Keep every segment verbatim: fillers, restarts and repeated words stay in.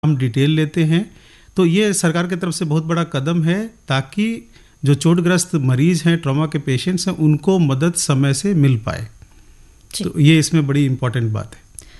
हम डिटेल लेते हैं। तो ये सरकार की तरफ से बहुत बड़ा कदम है ताकि जो चोटग्रस्त मरीज हैं, ट्रॉमा के पेशेंट्स हैं, उनको मदद समय से मिल पाए। तो ये इसमें बड़ी इम्पोर्टेंट बात है।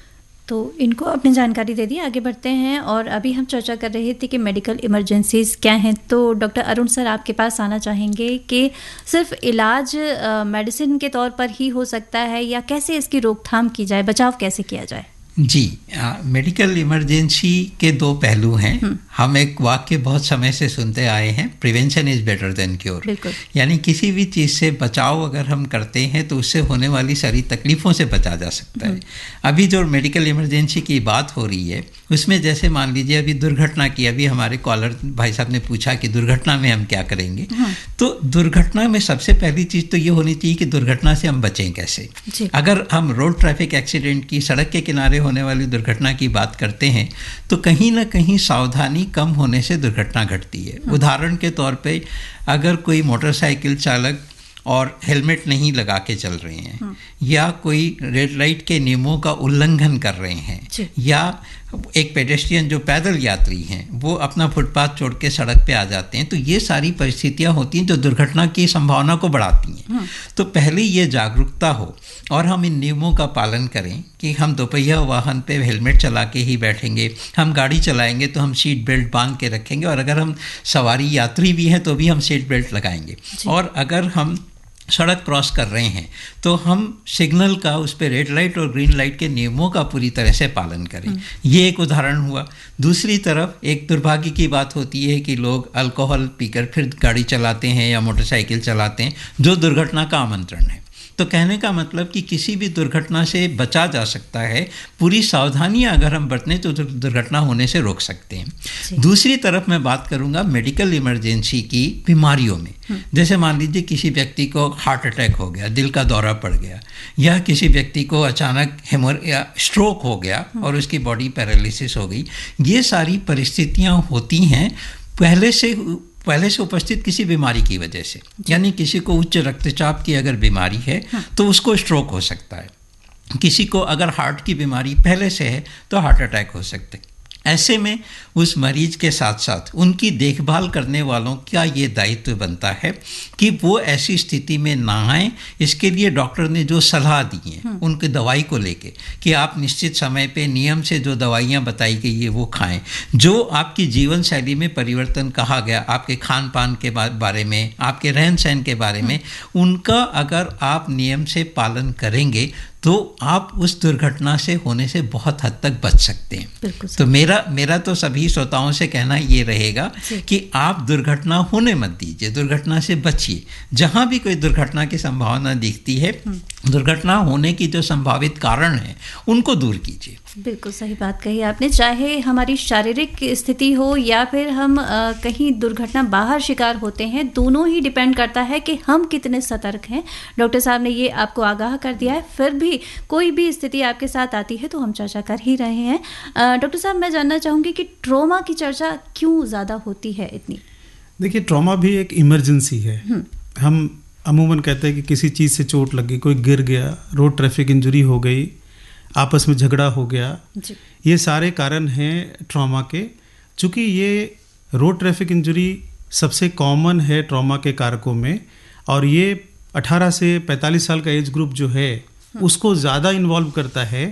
तो इनको अपनी जानकारी दे दी, आगे बढ़ते हैं। और अभी हम चर्चा कर रहे थे कि मेडिकल इमरजेंसीज क्या हैं। तो डॉक्टर अरुण सर आपके पास आना चाहेंगे कि सिर्फ इलाज मेडिसिन के तौर पर ही हो सकता है या कैसे इसकी रोकथाम की जाए, बचाव कैसे किया जाए? जी, मेडिकल इमरजेंसी के दो पहलू हैं। हम एक वाक्य बहुत समय से सुनते आए हैं, prevention is better than cure. यानी किसी भी चीज़ से बचाव अगर हम करते हैं तो उससे होने वाली सारी तकलीफ़ों से बचा जा सकता है। अभी जो मेडिकल इमरजेंसी की बात हो रही है उसमें जैसे मान लीजिए अभी दुर्घटना की, अभी हमारे कॉलर भाई साहब ने पूछा कि दुर्घटना में हम क्या करेंगे। तो दुर्घटना में सबसे पहली चीज़ तो ये होनी चाहिए कि दुर्घटना से हम बचें कैसे। अगर हम रोड ट्रैफिक एक्सीडेंट की, सड़क के किनारे होने वाली दुर्घटना की बात करते हैं तो कहीं ना कहीं सावधानी कम होने से दुर्घटना घटती है। उदाहरण के तौर पे अगर कोई मोटरसाइकिल चालक और हेलमेट नहीं लगा के चल रहे हैं या कोई रेड लाइट के नियमों का उल्लंघन कर रहे हैं या एक पेडेस्ट्रियन जो पैदल यात्री हैं वो अपना फुटपाथ छोड़ के सड़क पे आ जाते हैं, तो ये सारी परिस्थितियां होती हैं जो दुर्घटना की संभावना को बढ़ाती हैं। तो पहले ये जागरूकता हो और हम इन नियमों का पालन करें कि हम दोपहिया वाहन पे हेलमेट चला के ही बैठेंगे, हम गाड़ी चलाएंगे तो हम सीट बेल्ट बांध के रखेंगे और अगर हम सवारी यात्री भी हैं तो भी हम सीट बेल्ट लगाएंगे। और अगर हम सड़क क्रॉस कर रहे हैं तो हम सिग्नल का, उस पर रेड लाइट और ग्रीन लाइट के नियमों का पूरी तरह से पालन करें। ये एक उदाहरण हुआ। दूसरी तरफ एक दुर्भाग्य की बात होती है कि लोग अल्कोहल पीकर फिर गाड़ी चलाते हैं या मोटरसाइकिल चलाते हैं, जो दुर्घटना का आमंत्रण है। तो कहने का मतलब कि किसी भी दुर्घटना से बचा जा सकता है, पूरी सावधानियां अगर हम बरतें तो दुर्घटना होने से रोक सकते हैं। दूसरी तरफ मैं बात करूंगा मेडिकल इमरजेंसी की बीमारियों में। जैसे मान लीजिए किसी व्यक्ति को हार्ट अटैक हो गया, दिल का दौरा पड़ गया, या किसी व्यक्ति को अचानक हेमर या स्ट्रोक हो गया और उसकी बॉडी पैरालिसिस हो गई। ये सारी परिस्थितियां होती हैं पहले से पहले से उपस्थित किसी बीमारी की वजह से। यानी किसी को उच्च रक्तचाप की अगर बीमारी है तो उसको स्ट्रोक हो सकता है, किसी को अगर हार्ट की बीमारी पहले से है तो हार्ट अटैक हो सकते हैं। ऐसे में उस मरीज के साथ साथ उनकी देखभाल करने वालों का ये दायित्व बनता है कि वो ऐसी स्थिति में ना आए। इसके लिए डॉक्टर ने जो सलाह दी है उनकी दवाई को लेके कि आप निश्चित समय पे नियम से जो दवाइयाँ बताई गई है वो खाएं। जो आपकी जीवन शैली में परिवर्तन कहा गया, आपके खान पान के बारे में, आपके रहन सहन के बारे में, उनका अगर आप नियम से पालन करेंगे तो आप उस दुर्घटना से होने से बहुत हद तक बच सकते हैं। तो मेरा मेरा तो सभी श्रोताओं से कहना ये रहेगा कि आप दुर्घटना होने मत दीजिए, दुर्घटना से बचिए। जहाँ भी कोई दुर्घटना की संभावना दिखती है, दुर्घटना होने की जो संभावित कारण है उनको दूर कीजिए। बिल्कुल सही बात कही आपने। चाहे हमारी शारीरिक स्थिति हो या फिर हम आ, कहीं दुर्घटना बाहर शिकार होते हैं, दोनों ही डिपेंड करता है कि हम कितने सतर्क हैं। डॉक्टर साहब ने ये आपको आगाह कर दिया है। फिर भी कोई भी स्थिति आपके साथ आती है तो हम चर्चा कर ही रहे हैं। डॉक्टर साहब, मैं जानना चाहूँगी कि ट्रॉमा की चर्चा क्यों ज़्यादा होती है इतनी? देखिए, ट्रॉमा भी एक इमरजेंसी है। हम अमूमन कहते हैं कि किसी चीज़ से चोट लग गई, कोई गिर गया, रोड ट्रैफिक इंजरी हो गई, आपस में झगड़ा हो गया, ये सारे कारण हैं ट्रॉमा के। चूँकि ये रोड ट्रैफिक इंजरी सबसे कॉमन है ट्रॉमा के कारकों में, और ये अठारह से पैंतालीस साल का एज ग्रुप जो है उसको ज़्यादा इन्वॉल्व करता है।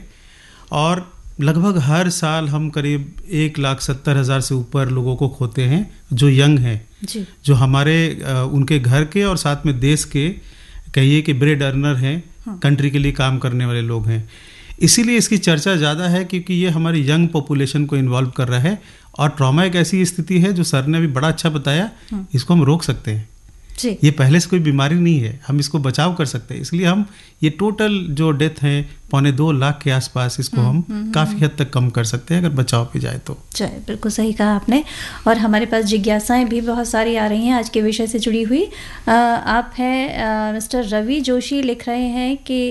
और लगभग हर साल हम करीब एक लाख सत्तर हज़ार से ऊपर लोगों को खोते हैं जो यंग हैं, जो हमारे उनके घर के और साथ में देश के कहिए कि ब्रेड अर्नर हैं, कंट्री के लिए काम करने वाले लोग हैं। इसीलिए इसकी चर्चा ज़्यादा है क्योंकि ये हमारी यंग पॉपुलेशन को इन्वॉल्व कर रहा है। और ट्रॉमा एक ऐसी स्थिति है जो सर ने अभी बड़ा अच्छा बताया, इसको हम रोक सकते हैं। ये पहले से कोई बीमारी नहीं है, हम इसको बचाव कर सकते हैं। इसलिए हम ये टोटल जो डेथ है पौने दो लाख के आसपास, इसको हम काफ़ी हद तक कम कर सकते हैं अगर बचाव पे जाए तो। चलिए, बिल्कुल सही कहा आपने। और हमारे पास जिज्ञासाएं भी बहुत सारी आ रही हैं आज के विषय से जुड़ी हुई। आ, आप हैं मिस्टर रवि जोशी, लिख रहे हैं कि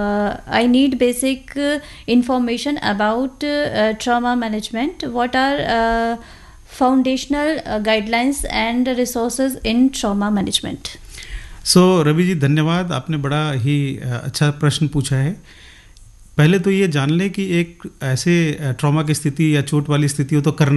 I need basic information about trauma management. What are foundational uh, guidelines and resources in trauma management? So so, Ravi ji धन्यवाद, आपने बड़ा ही अच्छा प्रश्न पूछा है। पहले तो ये जान लें कि एक ऐसे ट्रॉमा की स्थिति या चोट वाली स्थिति हो तो करना